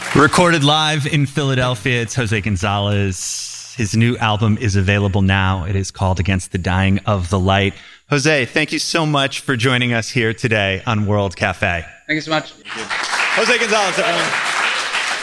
Recorded live in Philadelphia, it's Jose Gonzalez. His new album is available now. It is called Against the Dying of the Light. Jose, thank you so much for joining us here today on World Cafe. Thank you so much. Jose Gonzalez, everyone.